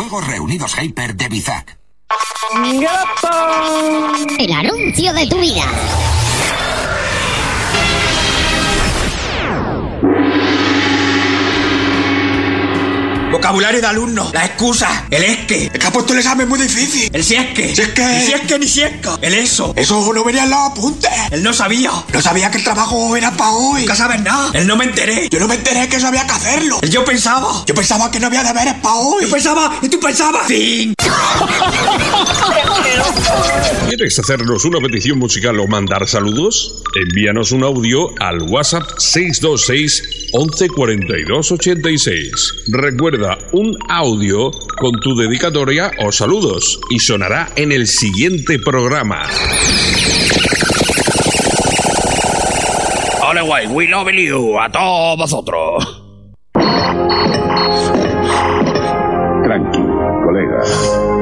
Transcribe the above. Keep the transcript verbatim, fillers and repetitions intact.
Juegos Reunidos Hyper de Bizac. El anuncio de tu vida. Vocabulario de alumno, la excusa, el es que. Es que ha puesto el examen muy difícil. El si es que. Si es que. Ni si es que ni si es que. El eso. Eso no venía en los apuntes. Él no sabía. No sabía que el trabajo era para hoy. Nunca sabes nada. Él no me enteré. Yo no me enteré que eso había que hacerlo. Él yo pensaba. Yo pensaba que no había deberes para hoy. Yo pensaba. Y tú pensabas. Fin. ¿Quieres hacernos una petición musical o mandar saludos? Envíanos un audio al WhatsApp seis dos seis, once cuarenta y dos ochenta y seis. Recuerda, un audio con tu dedicatoria o saludos y sonará en el siguiente programa. Hola, guay, we love you a todos vosotros. Tranqui, colega.